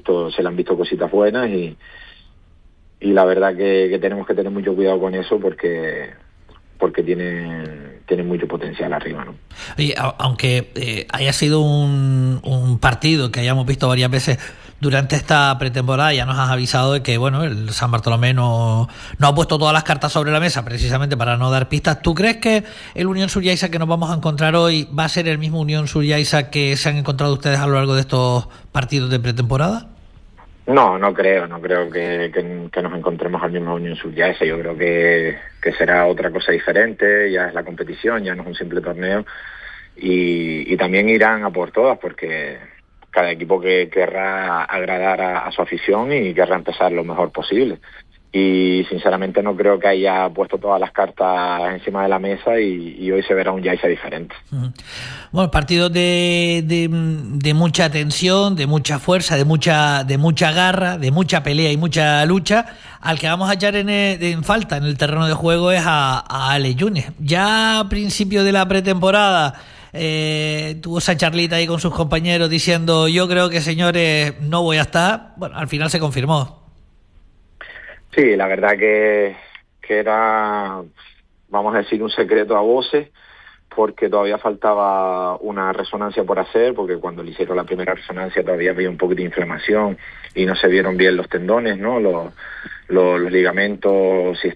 le han visto cositas buenas y la verdad que tenemos que tener mucho cuidado con eso porque tiene mucho potencial arriba, ¿no? Oye, aunque haya sido un partido que hayamos visto varias veces durante esta pretemporada, ya nos has avisado de que bueno, el San Bartolomé no ha puesto todas las cartas sobre la mesa precisamente para no dar pistas. ¿Tú crees que el Unión Suryaisa que nos vamos a encontrar hoy va a ser el mismo Unión Suryaisa que se han encontrado ustedes a lo largo de estos partidos de pretemporada? No creo que nos encontremos al mismo Unión Suryaisa. Yo creo que será otra cosa diferente. Ya es la competición, ya no es un simple torneo y también irán a por todas porque cada equipo que querrá agradar a su afición y querrá empezar lo mejor posible. Y sinceramente no creo que haya puesto todas las cartas encima de la mesa y hoy se verá un Yaiza diferente. Bueno, partido de mucha tensión, de mucha fuerza, de mucha garra, de mucha pelea y mucha lucha. Al que vamos a echar en falta en el terreno de juego es a Alex Yunes. Ya a principio de la pretemporada tuvo esa charlita ahí con sus compañeros diciendo yo creo que señores no voy a estar. Bueno, al final se confirmó. Sí, la verdad que era, vamos a decir, un secreto a voces, porque todavía faltaba una resonancia por hacer, porque cuando le hicieron la primera resonancia todavía había un poquito de inflamación y no se vieron bien los tendones, ¿no? Los ligamentos, si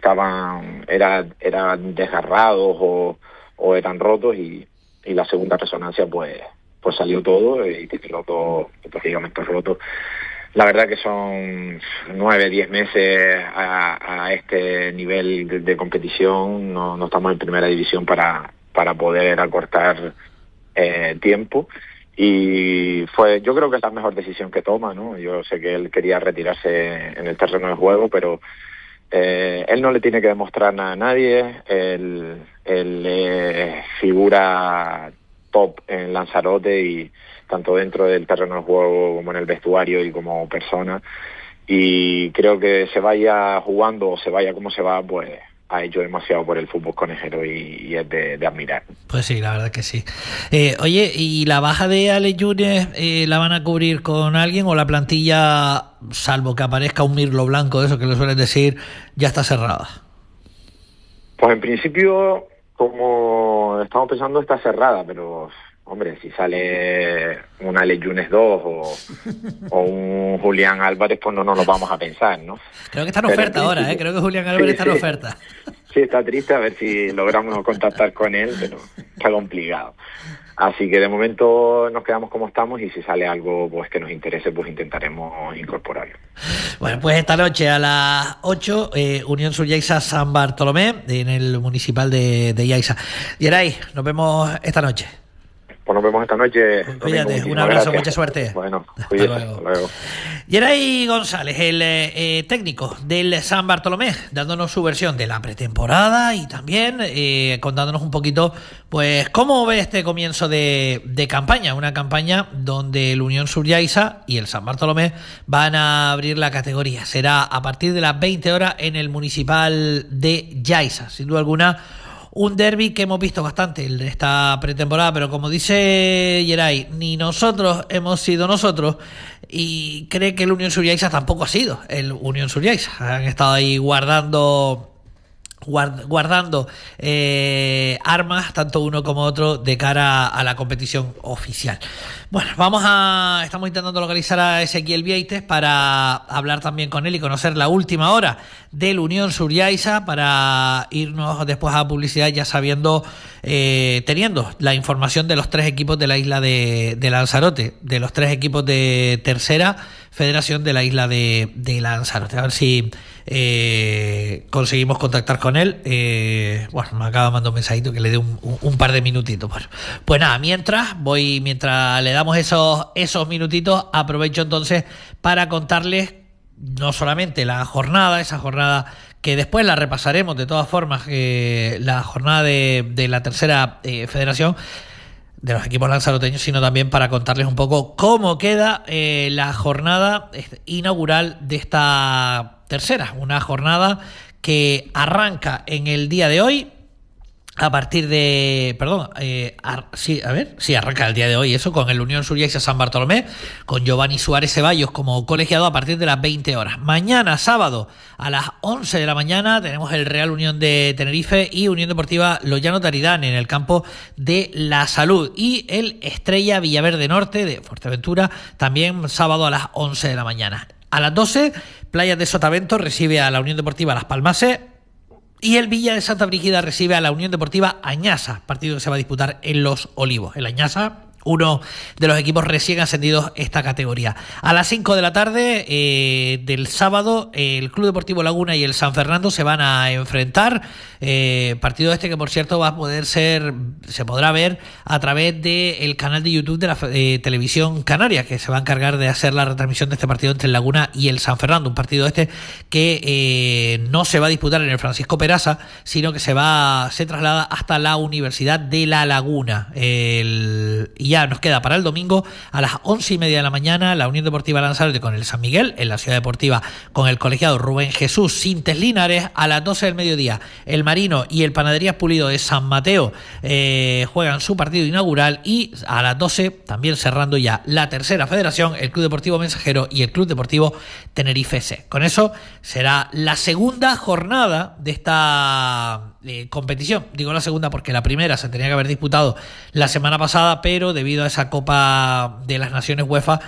eran desgarrados o eran rotos y la segunda resonancia pues salió todo y tiene los ligamentos rotos. La verdad que son 9-10 meses a este nivel de competición, no estamos en primera división para poder acortar tiempo y yo creo que es la mejor decisión que toma, ¿no? Yo sé que él quería retirarse en el terreno de juego, pero él no le tiene que demostrar nada a nadie, él es figura top en Lanzarote y tanto dentro del terreno de juego como en el vestuario y como persona, y creo que se vaya jugando o se vaya como se va, pues ha hecho demasiado por el fútbol conejero y es de admirar. Pues sí, la verdad que sí. Oye, ¿y la baja de Alex Yunes la van a cubrir con alguien o la plantilla, salvo que aparezca un mirlo blanco, eso que le suelen decir, ya está cerrada? Pues en principio, como estamos pensando, está cerrada, pero hombre, si sale un Alex Yunes 2 o un Julián Álvarez, pues no nos lo vamos a pensar, ¿no? Creo que está en oferta ahora, creo que Julián Álvarez está en oferta. Sí, está triste, a ver si logramos contactar con él, pero está complicado. Así que de momento nos quedamos como estamos y si sale algo pues que nos interese, pues intentaremos incorporarlo. Bueno, pues esta noche a las 8, Unión Suryaisa San Bartolomé, en el municipal de Yaiza. Yeray, nos vemos esta noche. Pues nos vemos esta noche. Cuídate, un abrazo, mucha suerte. Bueno, cuídate, hasta luego. Yeray González, el técnico del San Bartolomé, dándonos su versión de la pretemporada y también contándonos un poquito, pues, cómo ve este comienzo de campaña. Una campaña donde el Unión Suryaisa y el San Bartolomé van a abrir la categoría. Será a partir de las 20 horas en el municipal de Yaiza. Sin duda alguna, un derbi que hemos visto bastante en esta pretemporada, pero como dice Yeray, ni nosotros hemos sido nosotros y cree que el Unión Suryaisa tampoco ha sido el Unión Suryaisa. Han estado ahí guardando armas, tanto uno como otro, de cara a la competición oficial. Bueno, estamos intentando localizar a Ezequiel Vieites para hablar también con él y conocer la última hora del Unión Suryaisa, para irnos después a publicidad ya sabiendo, teniendo la información de los 3 equipos de la isla de Lanzarote, de los 3 equipos de tercera federación de la isla de Lanzarote. A ver si conseguimos contactar con él. Bueno, me acaba de mandar un mensajito que le dé un par de minutitos. Bueno, pues nada, mientras le damos esos minutitos, aprovecho entonces para contarles no solamente esa jornada que después la repasaremos de todas formas, la jornada de la tercera federación de los equipos lanzaroteños, sino también para contarles un poco cómo queda la jornada inaugural de esta tercera, una jornada que arranca en el día de hoy a partir de, perdón, sí, a ver, sí, arranca el día de hoy eso, con el Unión Suryaxa San Bartolomé, con Giovanni Suárez Ceballos como colegiado a partir de las 20 horas. Mañana, sábado, a las 11 de la mañana, tenemos el Real Unión de Tenerife y Unión Deportiva Los Llanos de Aridane en el campo de La Salud. Y el Estrella Villaverde Norte de Fuerteventura, también sábado a las 11 de la mañana. A las 12, Playas de Sotavento recibe a la Unión Deportiva Las Palmases. Y el Villa de Santa Brígida recibe a la Unión Deportiva Añasa, partido que se va a disputar en Los Olivos. El Añasa, uno de los equipos recién ascendidos esta categoría. A las 5 de la tarde del sábado, el Club Deportivo Laguna y el San Fernando se van a enfrentar. Partido que por cierto va a poder se podrá ver a través del canal de YouTube de la Televisión Canaria, que se va a encargar de hacer la retransmisión de este partido entre el Laguna y el San Fernando. Un partido que no se va a disputar en el Francisco Peraza, sino que se traslada hasta la Universidad de La Laguna. Y ya nos queda para el domingo a las 11:30 de la mañana la Unión Deportiva Lanzarote con el San Miguel, en la Ciudad Deportiva con el colegiado Rubén Jesús Sintes Linares. A las 12 del mediodía el Marino y el Panaderías Pulido de San Mateo juegan su partido inaugural, y a las 12, también cerrando ya la tercera federación, el Club Deportivo Mensajero y el Club Deportivo Tenerife C. Con eso será la segunda jornada de esta competición. Digo la segunda porque la primera se tenía que haber disputado la semana pasada, pero debido a esa Copa de las Naciones UEFA,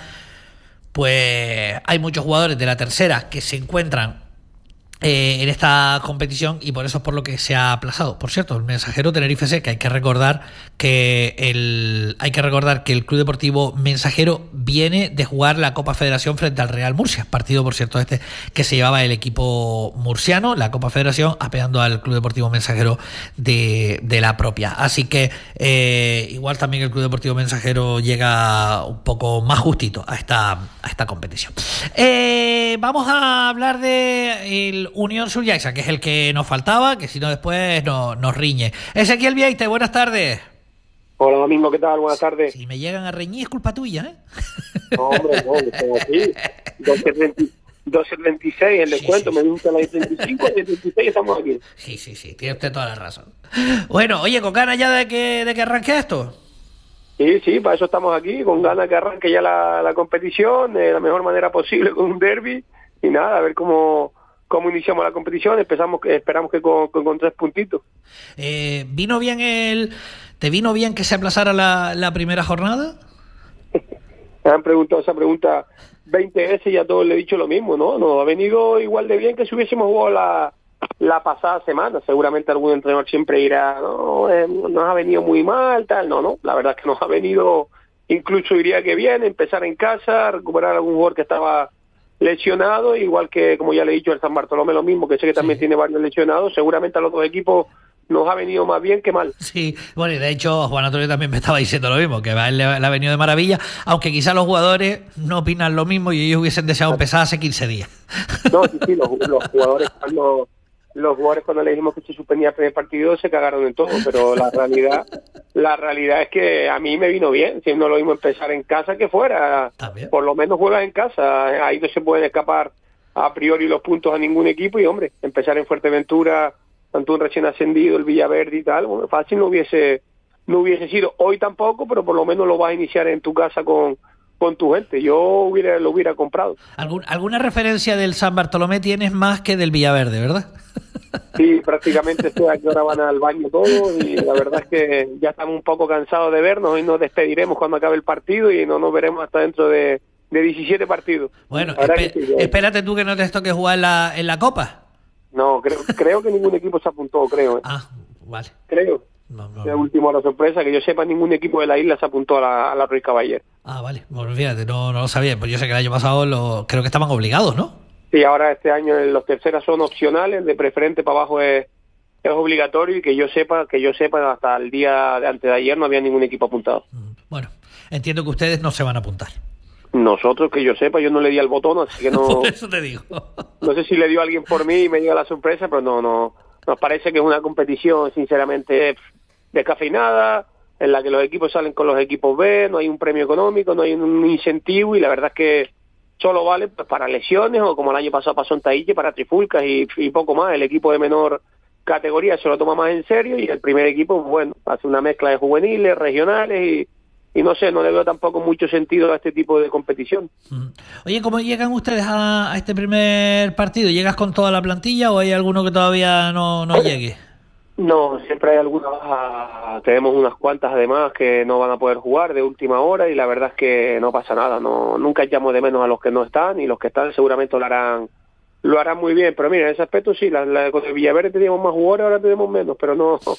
pues hay muchos jugadores de la tercera que se encuentran en esta competición, y por eso es por lo que se ha aplazado. Por cierto, el Mensajero Tenerife C, que hay que recordar que el Club Deportivo Mensajero viene de jugar la Copa Federación frente al Real Murcia, partido por cierto que se llevaba el equipo murciano, la Copa Federación, apeando al Club Deportivo Mensajero de la propia. Así que igual también el Club Deportivo Mensajero llega un poco más justito a esta competición. Vamos a hablar de el Unión Suryaxa, que es el que nos faltaba, que si no después nos riñe. Ezequiel Vieite, buenas tardes. Hola Domingo, ¿qué tal? Buenas tardes. Si me llegan a reñir es culpa tuya, ¿eh? No, hombre, no, estoy aquí. 12.36 el descuento, sí. Me gusta la 35 y el 36 estamos aquí. Sí, tiene usted toda la razón. Bueno, oye, ¿con ganas ya de que arranque esto? Sí, para eso estamos aquí, con ganas que arranque ya la competición de la mejor manera posible, con un derbi, y nada, a ver cómo iniciamos la competición. Esperamos que con 3 puntitos. ¿Te vino bien que se aplazara la primera jornada? Me han preguntado esa pregunta 20 veces y a todos le he dicho lo mismo, ¿no? Nos ha venido igual de bien que si hubiésemos jugado la pasada semana. Seguramente algún entrenador siempre dirá, no, nos ha venido muy mal, tal. No, la verdad es que nos ha venido, incluso diría que bien, empezar en casa, recuperar a algún jugador que estaba lesionado, igual que, como ya le he dicho, el San Bartolomé lo mismo, que sé que también tiene varios lesionados. Seguramente a los dos equipos nos ha venido más bien que mal. Sí, bueno, y de hecho Juan Antonio también me estaba diciendo lo mismo, que a él le ha venido de maravilla, aunque quizás los jugadores no opinan lo mismo y ellos hubiesen deseado empezar hace 15 días. No, sí, los jugadores cuando le dijimos que se suspendía el primer partido se cagaron en todo, pero la realidad es que a mí me vino bien, si no lo mismo empezar en casa que fuera. ¿También? Por lo menos juegas en casa, ahí no se pueden escapar a priori los puntos a ningún equipo, y hombre, empezar en Fuerteventura, tanto un recién ascendido, el Villaverde y tal, bueno, fácil no hubiese sido, hoy tampoco, pero por lo menos lo vas a iniciar en tu casa con tu gente. Yo lo hubiera comprado. ¿Alguna referencia del San Bartolomé tienes más que del Villaverde, verdad? Sí, prácticamente estoy aquí, ahora van al baño todos, y la verdad es que ya estamos un poco cansados de vernos, y nos despediremos cuando acabe el partido y no nos veremos hasta dentro de 17 partidos. Bueno, espérate tú que no te toque jugar en la Copa. No, creo que ningún equipo se apuntó, creo. Ah, vale. Creo. No. De último, la sorpresa, que yo sepa, ningún equipo de la isla se apuntó a la Ruiz Caballero. Ah, vale. Bueno, fíjate, no lo sabía. Pues yo sé que el año pasado creo que estaban obligados, ¿no? Sí, ahora este año los terceras son opcionales, de preferente para abajo es obligatorio, y que yo sepa hasta el día de antes de ayer no había ningún equipo apuntado. Bueno, entiendo que ustedes no se van a apuntar. Nosotros, que yo sepa, yo no le di al botón, así que no. Por eso te digo. No sé si le dio alguien por mí y me llega la sorpresa, pero no. Nos parece que es una competición, sinceramente, descafeinada, en la que los equipos salen con los equipos B, no hay un premio económico, no hay un incentivo, y la verdad es que solo vale pues para lesiones, o como el año pasado pasó en Tahiti, para trifulcas y poco más. El equipo de menor categoría se lo toma más en serio y el primer equipo, bueno, hace una mezcla de juveniles, regionales y no sé, no le veo tampoco mucho sentido a este tipo de competición. Oye, ¿cómo llegan ustedes a este primer partido? ¿Llegas con toda la plantilla o hay alguno que todavía no llegue? No, siempre hay alguna baja, tenemos unas cuantas además que no van a poder jugar de última hora y la verdad es que no pasa nada, no, nunca echamos de menos a los que no están y los que están seguramente lo harán muy bien, pero mira, en ese aspecto sí, con el Villaverde teníamos más jugadores, ahora tenemos menos, pero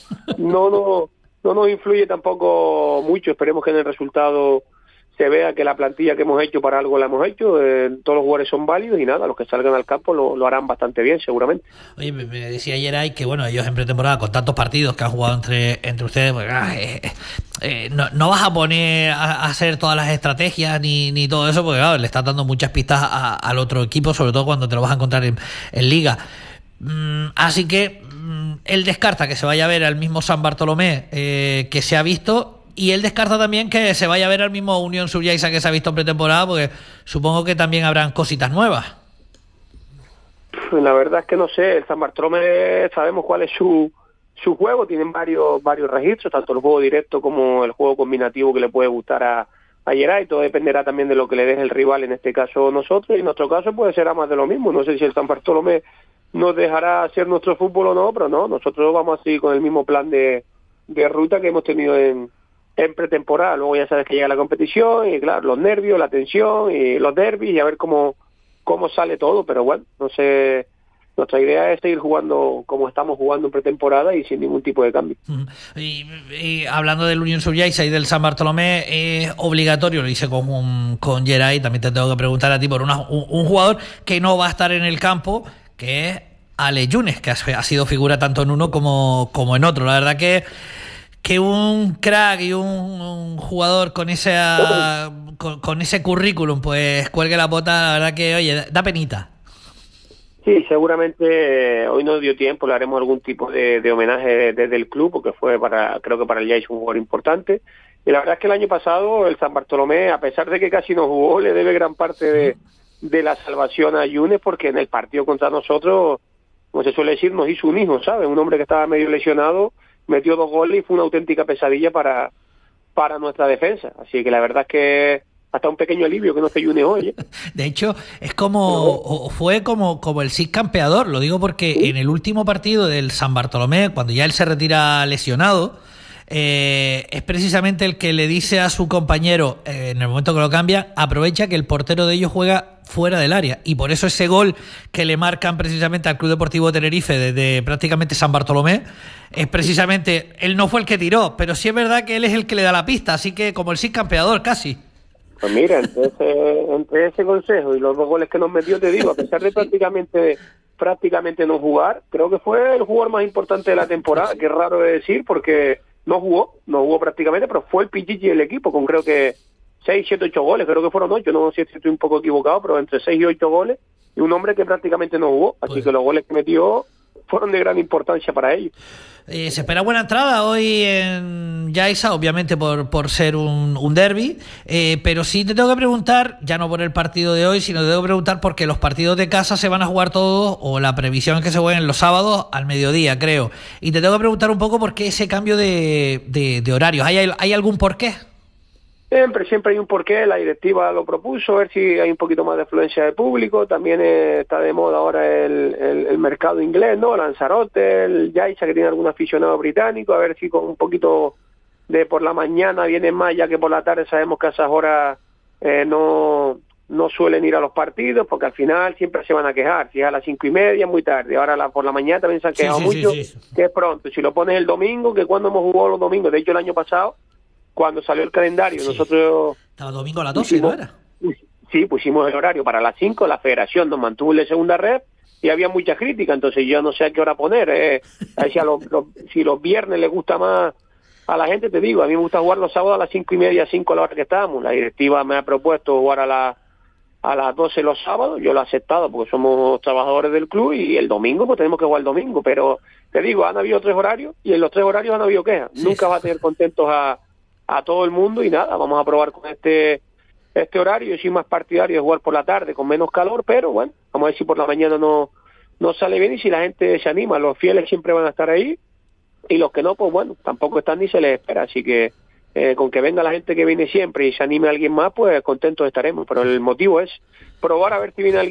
no nos influye tampoco mucho, esperemos que en el resultado se vea que la plantilla que hemos hecho para algo la hemos hecho, todos los jugadores son válidos y nada, los que salgan al campo lo harán bastante bien seguramente. Oye, me decía ayer que bueno, ellos en pretemporada con tantos partidos que han jugado entre ustedes, pues, no vas a poner a hacer todas las estrategias ni todo eso, porque claro, le estás dando muchas pistas al otro equipo, sobre todo cuando te lo vas a encontrar en Liga. Así que él descarta que se vaya a ver al mismo San Bartolomé que se ha visto. Y él descarta también que se vaya a ver al mismo Unión Subyaisa que se ha visto en pretemporada, porque supongo que también habrán cositas nuevas. La verdad es que no sé, el San Bartolomé sabemos cuál es su juego, tienen varios registros, tanto el juego directo como el juego combinativo que le puede gustar a Geray, todo dependerá también de lo que le deje el rival, en este caso nosotros, y en nuestro caso pues será más de lo mismo, no sé si el San Bartolomé nos dejará hacer nuestro fútbol o no, pero no, nosotros vamos así con el mismo plan de ruta que hemos tenido en pretemporada, luego ya sabes que llega la competición y claro, los nervios, la tensión y los derbis y a ver cómo sale todo, pero bueno, no sé, nuestra idea es seguir jugando como estamos jugando en pretemporada y sin ningún tipo de cambio. Y hablando del Unión Subyaisa y del San Bartolomé, es obligatorio, lo hice con Geray, también te tengo que preguntar a ti por un jugador que no va a estar en el campo, que es Ale Yunes, que ha sido figura tanto en uno como en otro. La verdad que un crack y un jugador con ese currículum pues cuelgue la bota, la verdad que, oye, da penita. Sí, seguramente hoy no dio tiempo, le haremos algún tipo de homenaje desde el club, porque creo que para el Jais un jugador importante. Y la verdad es que el año pasado el San Bartolomé, a pesar de que casi no jugó, le debe gran parte de la salvación a Yunes, porque en el partido contra nosotros, como se suele decir, nos hizo un hijo, ¿sabes? Un hombre que estaba medio lesionado, metió 2 goles y fue una auténtica pesadilla para nuestra defensa. Así que la verdad es que hasta un pequeño alivio que no esté Yunes hoy. De hecho, es fue como el Cid campeador, lo digo porque ¿sí? En el último partido del San Bartolomé, cuando ya él se retira lesionado, es precisamente el que le dice a su compañero, en el momento que lo cambia, aprovecha que el portero de ellos juega fuera del área, y por eso ese gol que le marcan precisamente al Club Deportivo Tenerife desde prácticamente San Bartolomé, es precisamente, él no fue el que tiró, pero sí es verdad que él es el que le da la pista, así que como el Cid campeador casi. Pues mira, entre ese consejo y los 2 goles que nos metió, te digo, a pesar de prácticamente no jugar, creo que fue el jugador más importante de la temporada, que es raro de decir porque no jugó prácticamente, pero fue el pichichi del equipo con creo que 6, 7, 8 goles, creo que fueron 8, no sé si estoy un poco equivocado, pero entre 6 y 8 goles, y un hombre que prácticamente no jugó, así que los goles que metió fueron de gran importancia para ellos. Se espera buena entrada hoy en Yaiza, obviamente por ser un derbi, pero sí te tengo que preguntar, ya no por el partido de hoy, sino te tengo que preguntar porque los partidos de casa se van a jugar todos, o la previsión es que se jueguen los sábados al mediodía, creo, y te tengo que preguntar un poco por qué ese cambio de horarios. ¿Hay algún porqué? Siempre hay un porqué, la directiva lo propuso, a ver si hay un poquito más de afluencia de público, también está de moda ahora el mercado inglés, ¿no? Lanzarote, el Yaiza, que tiene algún aficionado británico, a ver si con un poquito de por la mañana vienen más, ya que por la tarde sabemos que a esas horas no suelen ir a los partidos, porque al final siempre se van a quejar, si es a las 5:30 es muy tarde, ahora por la mañana también se han quejado mucho, que es pronto, si lo pones el domingo, que cuando hemos jugado los domingos, de hecho el año pasado, cuando salió el calendario, nosotros... Estaba domingo a las 12, ¿no era? Sí, pusimos el horario para las 5, la federación nos mantuvo en la segunda red y había mucha crítica, entonces yo no sé a qué hora poner. Si los viernes le gusta más a la gente, te digo, a mí me gusta jugar los sábados a las 5:30, 5 a la hora que estábamos. La directiva me ha propuesto jugar a las 12 los sábados, yo lo he aceptado porque somos trabajadores del club y el domingo pues tenemos que jugar el domingo, pero te digo, han habido 3 horarios y en los 3 horarios han habido quejas. Sí. Nunca va a tener contentos a todo el mundo y nada, vamos a probar con este horario. Yo soy más partidario de jugar por la tarde con menos calor, pero bueno, vamos a ver si por la mañana no no sale bien, y si la gente se anima, los fieles siempre van a estar ahí, y los que no, pues bueno, tampoco están ni se les espera, así que con que venga la gente que viene siempre y se anime a alguien más, pues contentos estaremos, pero el motivo es probar a ver si viene alguien